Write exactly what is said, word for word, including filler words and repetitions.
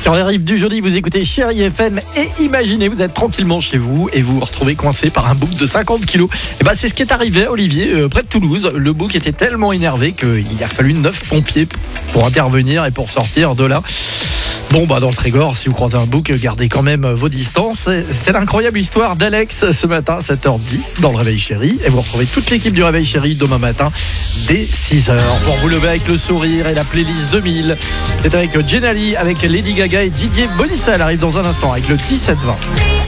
Sur les rives du jeudi, vous écoutez Chérie F M et imaginez, vous êtes tranquillement chez vous et vous vous retrouvez coincé par un bouc de cinquante kilos. Et ben c'est ce qui est arrivé à Olivier, euh, près de Toulouse. Le bouc était tellement énervé qu'il a fallu neuf pompiers pour intervenir et pour sortir de là. Bon, bah dans le Trégor, si vous croisez un bouc, gardez quand même vos distances. C'était l'incroyable histoire d'Alex ce matin, sept heures dix, dans le Réveil Chéri. Et vous retrouvez toute l'équipe du Réveil Chéri demain matin, dès six heures. Pour vous lever avec le sourire et la playlist deux mille. C'est avec Jenali, avec Lady Gaga et Didier Bonissa. Elle arrive dans un instant avec le dix-sept vingt.